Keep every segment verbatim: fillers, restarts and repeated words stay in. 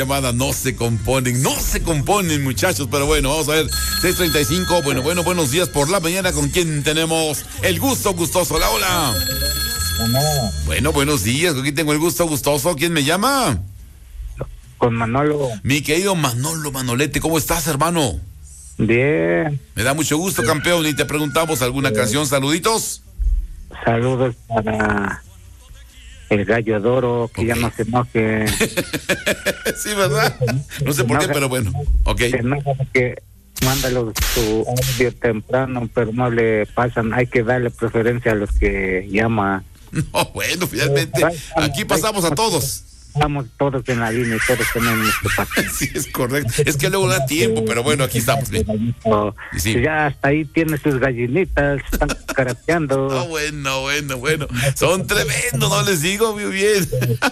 Llamada no se componen, no se componen, muchachos, pero bueno, vamos a ver, seis treinta y cinco, bueno, bueno, buenos días por la mañana, ¿con quién tenemos el gusto gustoso? Hola, hola. Manolo. Bueno, buenos días, ¿con quién tengo el gusto gustoso? ¿Quién me llama? Con Manolo. Mi querido Manolo Manolete, ¿cómo estás, hermano? Bien. Me da mucho gusto, campeón, y te preguntamos alguna canción, saluditos. Saludos para el gallo Doro, que okay. ya no se enoje. Sí, ¿verdad? No sé por qué, pero bueno, ok. Que no, que mándalo su audio temprano, pero no le pasan, hay que darle preferencia a los que llama. No, bueno, finalmente, aquí pasamos a todos. Estamos todos en la línea y todos tenemos nuestro papel. Sí, es correcto. Es que luego da tiempo, pero bueno, aquí estamos. Sí. Ya hasta ahí tiene sus gallinitas, están carateando. No, bueno, bueno, bueno. Son tremendos, no les digo muy bien.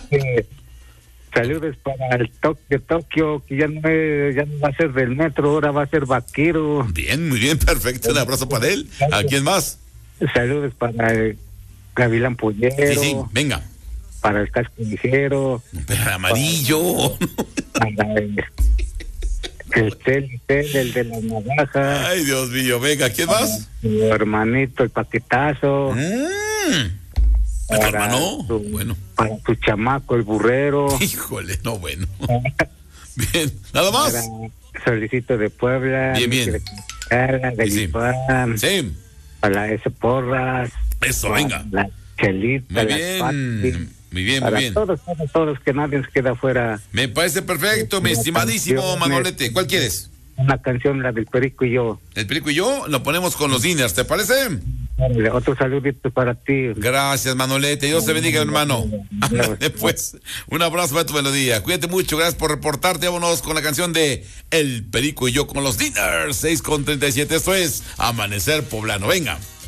Saludos para el Tokio, Tokio, que ya no, es, ya no va a ser del metro, ahora va a ser vaquero. Bien, muy bien, perfecto. Un abrazo para él. ¿A quién más? Saludos para el Gavilán Pollero. Sí, sí, venga. Para el casco ligero. Pero el amarillo. Para el, el tel, tel, el de la navaja. Ay, Dios mío, venga, ¿quién más? Tu hermanito, el paquetazo. Mm. ¿Tu hermano? Tu, bueno. Para tu chamaco, el burrero. Híjole, no, bueno. Bien, ¿nada más? Para Solicito de Puebla. Bien, bien. De Cala, de sí, Lipán, sí. Para ese Porras. Eso, venga. La Chelita, muy bien, Pati, muy bien, para muy bien. Todos, todos, todos, que nadie se queda fuera. Me parece perfecto, mi estimadísimo Manolete. ¿Cuál quieres? Una canción, la del Perico y yo. El Perico y yo lo ponemos con los diners, ¿te parece? Otro saludito para ti. Gracias, Manolete. Dios te bendiga, hermano. Pues, un abrazo para tu melodía. Cuídate mucho, gracias por reportarte. Vámonos con la canción de El Perico y yo con los diners. seis con treinta y siete. Esto es Amanecer Poblano. Venga.